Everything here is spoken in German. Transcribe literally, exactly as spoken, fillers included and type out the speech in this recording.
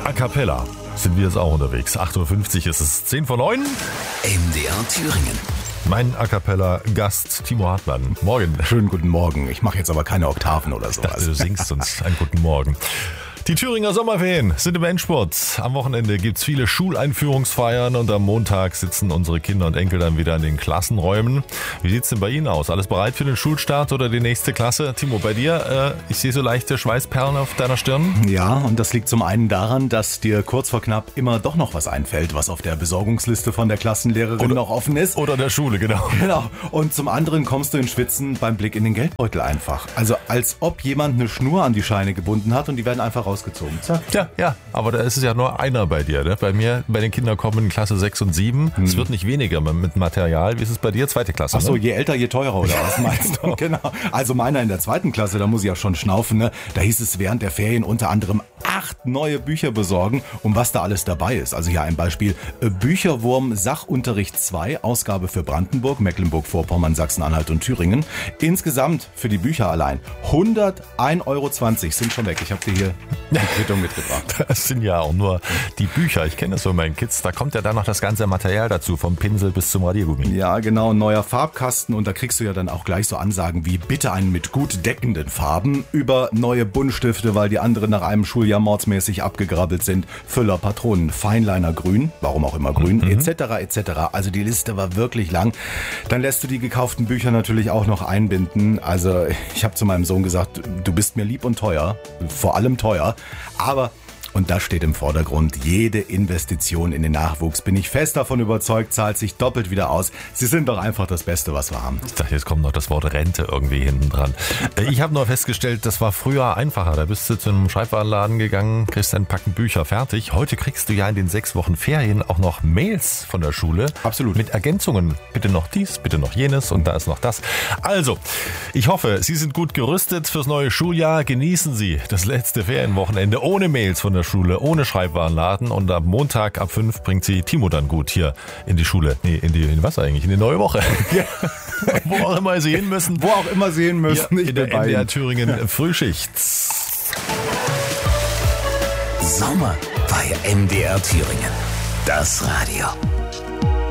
A cappella sind wir jetzt auch unterwegs. acht Uhr fünfzig ist es, zehn vor neun. M D R Thüringen. Mein A cappella Gast Timo Hartmann. Morgen. Schönen guten Morgen. Ich mache jetzt aber keine Oktaven oder Ich dachte, sowas. du singst uns einen guten Morgen. Die Thüringer Sommerferien sind im Endspurt. Am Wochenende gibt's viele Schuleinführungsfeiern und am Montag sitzen unsere Kinder und Enkel dann wieder in den Klassenräumen. Wie sieht's denn bei Ihnen aus? Alles bereit für den Schulstart oder die nächste Klasse? Timo, bei dir, äh, ich sehe so leichte Schweißperlen auf deiner Stirn. Ja, und das liegt zum einen daran, dass dir kurz vor knapp immer doch noch was einfällt, was auf der Besorgungsliste von der Klassenlehrerin Oder- noch offen ist. Oder der Schule, genau. Genau. Und zum anderen kommst du in Schwitzen beim Blick in den Geldbeutel einfach. Also als ob jemand eine Schnur an die Scheine gebunden hat und die werden einfach rausgezogen. Zack. Ja, ja, aber da ist es ja nur einer bei dir. Ne? Bei mir, bei den Kindern kommen in Klasse sechs und sieben. Es wird nicht weniger mit Material. Wie ist es bei dir? Zweite Klasse, Ach so, ne? je älter, je teurer, oder was meinst du? Genau. Also meiner in der zweiten Klasse, da muss ich ja schon schnaufen, ne? Da hieß es während der Ferien unter anderem acht neue Bücher besorgen, um was da alles dabei ist. Also hier ein Beispiel. äh, Bücherwurm Sachunterricht zwei, Ausgabe für Brandenburg, Mecklenburg-Vorpommern, Sachsen-Anhalt und Thüringen. Insgesamt für die Bücher allein hundertein Euro zwanzig sind schon weg. Ich habe dir hier die Quittung mitgebracht. Das sind ja auch nur die Bücher. Ich kenne das von meinen Kids. Da kommt ja dann noch das ganze Material dazu, vom Pinsel bis zum Radiergummi. Ja, genau, ein neuer Farbkasten und da kriegst du ja dann auch gleich so Ansagen wie bitte einen mit gut deckenden Farben, über neue Buntstifte, weil die anderen nach einem Schuljahr mordsmäßig abgegrabbelt sind, Füller, Patronen, Feinliner grün, warum auch immer grün, Mhm. et cetera et cetera. Also die Liste war wirklich lang. Dann lässt du die gekauften Bücher natürlich auch noch einbinden. Also ich habe zu meinem Sohn gesagt, du bist mir lieb und teuer, vor allem teuer, aber... Und das steht im Vordergrund. Jede Investition in den Nachwuchs, bin ich fest davon überzeugt, zahlt sich doppelt wieder aus. Sie sind doch einfach das Beste, was wir haben. Ich dachte, jetzt kommt noch das Wort Rente irgendwie hinten dran. Ich habe nur festgestellt, das war früher einfacher. Da bist du zu einem Schreibwarenladen gegangen, kriegst ein Packen Bücher fertig. Heute kriegst du ja in den sechs Wochen Ferien auch noch Mails von der Schule. Absolut. Mit Ergänzungen. Bitte noch dies, bitte noch jenes und da ist noch das. Also, ich hoffe, Sie sind gut gerüstet fürs neue Schuljahr. Genießen Sie das letzte Ferienwochenende ohne Mails von der Schule, ohne Schreibwarenladen. Und am Montag ab fünf bringt Sie Timo dann gut hier in die Schule. Nee, in die, in was eigentlich? In die neue Woche. Ja. Wo auch immer Sie hin müssen. Wo auch immer Sie hin müssen. Hier Ich in der bin bei M D R Ihnen. Thüringen Frühschicht. Sommer bei M D R Thüringen. Das Radio.